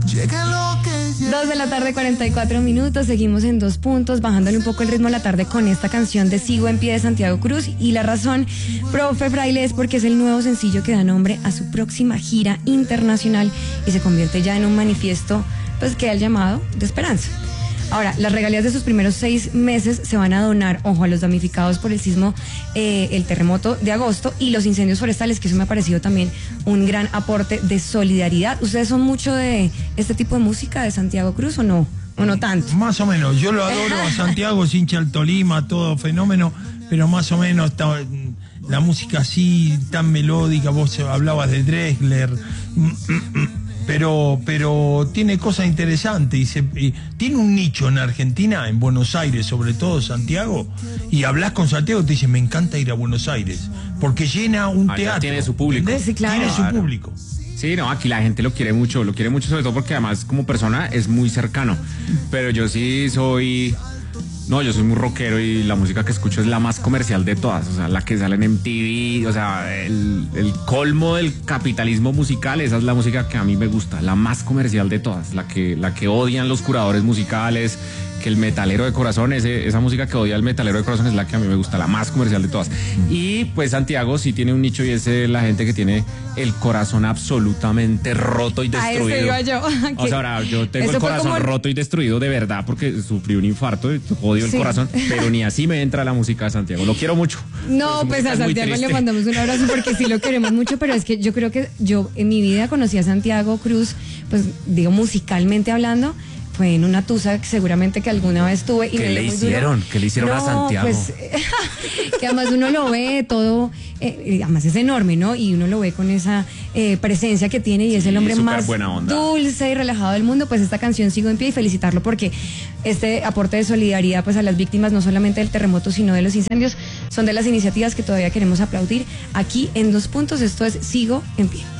2:44 p.m. Seguimos en 2 puntos, bajándole un poco el ritmo a la tarde con esta canción de Sigo en Pie de Santiago Cruz. Y la razón, profe Fraile, es porque es el nuevo sencillo que da nombre a su próxima gira internacional y se convierte ya en un manifiesto, pues, que da el llamado de esperanza. Ahora, las regalías de sus primeros 6 meses se van a donar, ojo, a los damnificados por el sismo, el terremoto de agosto y los incendios forestales, que eso me ha parecido también un gran aporte de solidaridad. ¿Ustedes son mucho de este tipo de música de Santiago Cruz o no? ¿O no tanto? Más o menos, yo lo adoro a Santiago, es hincha del Tolima, todo fenómeno, pero más o menos la música así, tan melódica, vos hablabas de Drexler, pero tiene cosas interesantes y tiene un nicho en Argentina, en Buenos Aires, sobre todo Santiago, y hablas con Santiago y te dice, me encanta ir a Buenos Aires, porque llena un teatro. Tiene su público. Sí, claro. Tiene su público. Sí, no, aquí la gente lo quiere mucho sobre todo porque además como persona es muy cercano, pero yo sí soy muy rockero y la música que escucho es la más comercial de todas, o sea, la que sale en MTV, o sea, el colmo del capitalismo musical, esa es la música que a mí me gusta, la más comercial de todas, la que odian los curadores musicales, que el metalero de corazón, esa música que odia el metalero de corazón es la que a mí me gusta, la más comercial de todas. Y pues Santiago sí tiene un nicho y es la gente que tiene el corazón absolutamente roto y destruido. A eso iba yo. O sea, ahora yo tengo el corazón roto y destruido de verdad porque sufrí un infarto y odio el corazón, pero ni así me entra la música de Santiago. Lo quiero mucho. No, pues a Santiago le mandamos un abrazo porque sí lo queremos mucho, pero es que yo creo que yo en mi vida conocí a Santiago Cruz, pues digo musicalmente hablando, fue en una tusa que seguramente que alguna vez tuve. ¿Qué le hicieron? ¿Qué le hicieron a Santiago? Pues, que además uno lo ve todo, además es enorme, ¿no? Y uno lo ve con esa presencia que tiene y es el hombre más dulce y relajado del mundo. Pues esta canción Sigo en Pie y felicitarlo porque este aporte de solidaridad pues a las víctimas no solamente del terremoto sino de los incendios son de las iniciativas que todavía queremos aplaudir aquí en 2 puntos. Esto es Sigo en Pie.